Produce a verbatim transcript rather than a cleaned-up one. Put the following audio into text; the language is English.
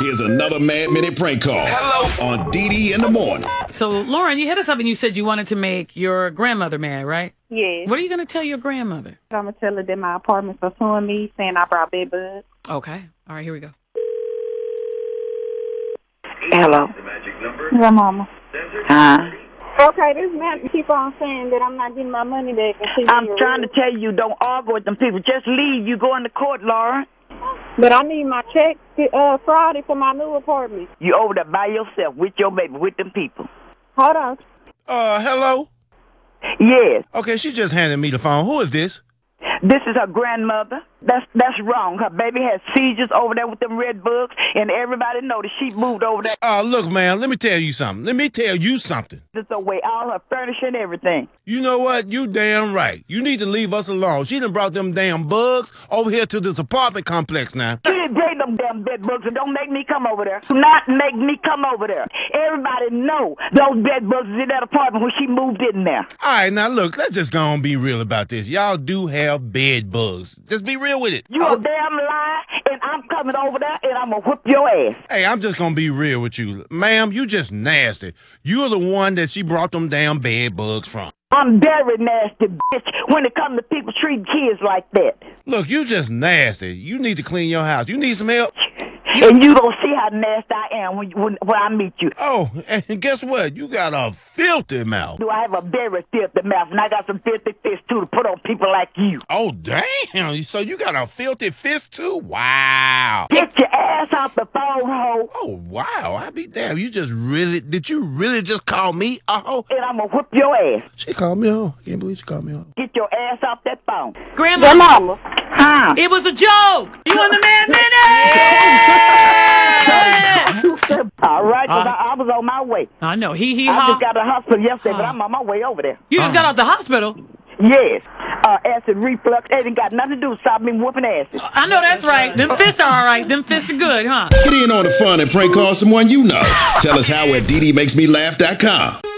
Here's another Mad Minute prank call. Hello. On Dee Dee in the morning. So, Lauren, you hit us up and you said you wanted to make your grandmother mad, right? Yes. What are you going to tell your grandmother? I'm going to tell her that my apartment's are suing me, saying I brought bed bugs. Okay. All right, here we go. Hello. Yeah, Mama. Huh? Okay, this man keep on saying that I'm not getting my money back. And she I'm being trying to rude. tell you, don't argue with them people. Just leave. You go in the court, Lauren. But I need my check uh, Friday for my new apartment. You over there by yourself with your baby, with them people. Hold on. Uh, hello? Yes. Okay, she just handed me the phone. Who is this? This is her grandmother. That's that's wrong. Her baby has seizures over there with them red bugs, and everybody know that she moved over there. Uh, look, man, let me tell you something. Let me tell you something. Just away all her furniture and everything. You know what? You damn right. You need to leave us alone. She done brought them damn bugs over here to this apartment complex now. She didn't bring them damn bed bugs, and don't make me come over there. Do not make me come over there. Everybody know those bed bugs is in that apartment when she moved in there. All right, now look, let's just go and be real about this. Y'all do have bed bugs. Just be real with it. You a damn lie, and I'm coming over there, and I'm gonna whip your ass. Hey, I'm just gonna be real with you. Ma'am, you just nasty. You're the one that she brought them damn bed bugs from. I'm very nasty, bitch, when it comes to people treating kids like that. Look, you just nasty. You need to clean your house. You need some help? And you gonna see how nasty I am when, you, when, when I meet you. Oh, and guess what? You got a filthy mouth. Do I have a very filthy mouth, and I got some filthy fists, too, to put on people like you. Oh, damn. So you got a filthy fist, too? Wow. Get your ass off the phone, hoe. Oh, wow. I be damn. You just really, did you really just call me a hoe? And I'm gonna whip your ass. She called me a hoe. I can't believe she called me a hoe. Get your ass off that phone. Grandma, Yeah, Mama. Huh? it was a joke. You won the Mad Minute. All right, 'cause Uh, I, I was on my way. I know. He, he, I ha. just got to the hospital yesterday, but Huh. I'm on my way over there. You just got out the hospital. Yes. Uh, acid reflux. It ain't got nothing to do with stop me whooping asses. I know that's right. Them fists are all right. Them fists are good, huh? Get in on the fun and prank call someone you know. Tell us how at Dee Dee Makes Me Laugh dot com.